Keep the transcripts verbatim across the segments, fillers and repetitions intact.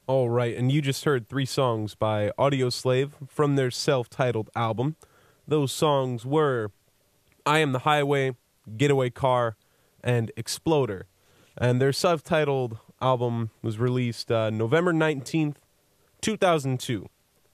All right, and you just heard three songs by Audioslave from their self-titled album. Those songs were I Am the Highway, Getaway Car, and Exploder. And their self-titled album was released uh, November nineteenth, two thousand two.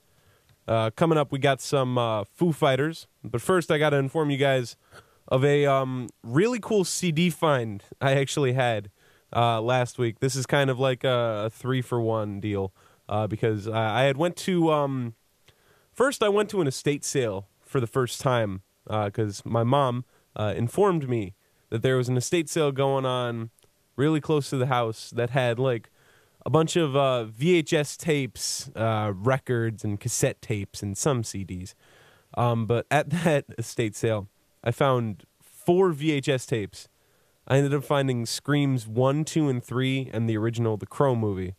Uh, coming up, we got some uh, Foo Fighters. But first, I got to inform you guys of a um, really cool C D find I actually had uh, last week. This is kind of like a, a three-for-one deal uh, because I, I had went to... Um, first, I went to an estate sale for the first time because uh, my mom uh, informed me that there was an estate sale going on really close to the house that had like a bunch of uh, V H S tapes, uh, records, and cassette tapes, and some C Ds. Um, but at that estate sale, I found four V H S tapes. I ended up finding Screams one, two, and three, and the original The Crow movie.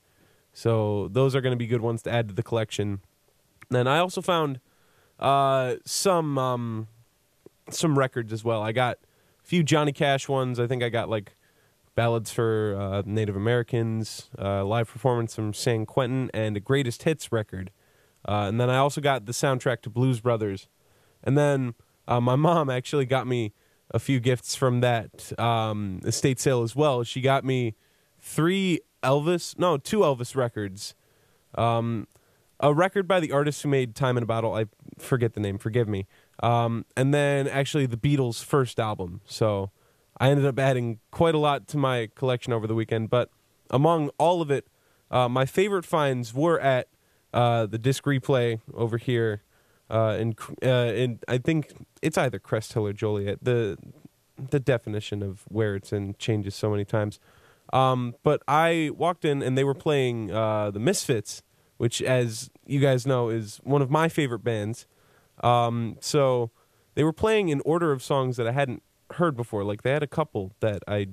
So those are going to be good ones to add to the collection. Then I also found uh, some um, some records as well. I got a few Johnny Cash ones. I think I got like Ballads for uh, Native Americans, uh, live performance from San Quentin, and a Greatest Hits record. Uh, and then I also got the soundtrack to Blues Brothers. And then uh, my mom actually got me a few gifts from that um, estate sale as well. She got me three Elvis, no, two Elvis records. Um, a record by the artist who made Time in a Bottle. I forget the name, forgive me. Um, and then actually the Beatles' first album. So I ended up adding quite a lot to my collection over the weekend, but among all of it, uh, my favorite finds were at uh, the disc replay over here, uh, in, uh, in I think it's either Crest Hill or Joliet. The the definition of where it's in changes so many times. Um, but I walked in and they were playing uh, the Misfits, which, as you guys know, is one of my favorite bands. Um, so they were playing in order of songs that I hadn't heard before. Like they had a couple that I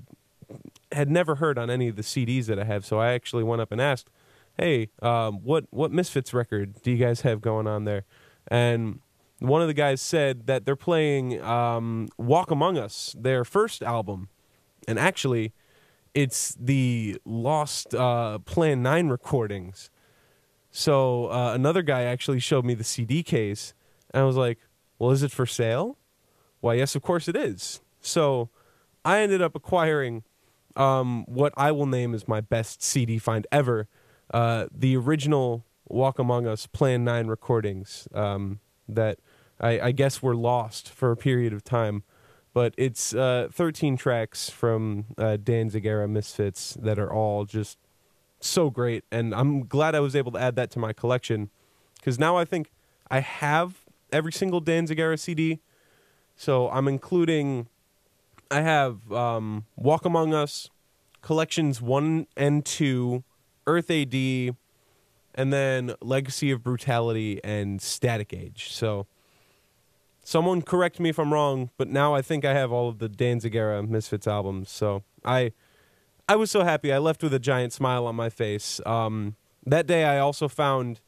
had never heard on any of the C Ds that I have, so I actually went up and asked, hey, um, what what Misfits record do you guys have going on there? And one of the guys said that they're playing um, Walk Among Us, their first album, and actually it's the lost uh, Plan nine recordings. So uh, another guy actually showed me the C D case, and I was like, well, is it for sale? Why, yes, of course it is. So I ended up acquiring um, what I will name as my best C D find ever, uh, the original Walk Among Us Plan nine recordings um, that I, I guess were lost for a period of time. But it's uh, thirteen tracks from uh, Danzig era Misfits that are all just so great. And I'm glad I was able to add that to my collection because now I think I have every single Danzig era C D. So I'm including, I have um, Walk Among Us, Collections one and two, Earth A D, and then Legacy of Brutality and Static Age. So someone correct me if I'm wrong, but now I think I have all of the Danzig era Misfits albums. So I I was so happy. I left with a giant smile on my face. Um, that day I also found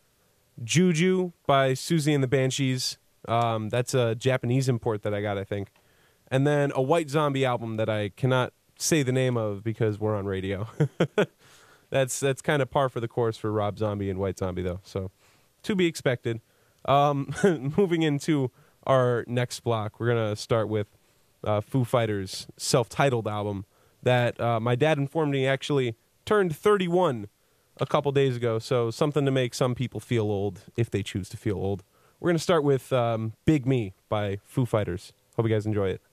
Juju by Susie and the Banshees. Um, that's a Japanese import that I got, I think. And then a White Zombie album that I cannot say the name of because we're on radio. that's that's kind of par for the course for Rob Zombie and White Zombie, though. So, to be expected. Um, moving into our next block, we're going to start with uh, Foo Fighters' self-titled album that uh, my dad informed me actually turned thirty-one a couple days ago. So, something to make some people feel old if they choose to feel old. We're going to start with um, Big Me by Foo Fighters. Hope you guys enjoy it.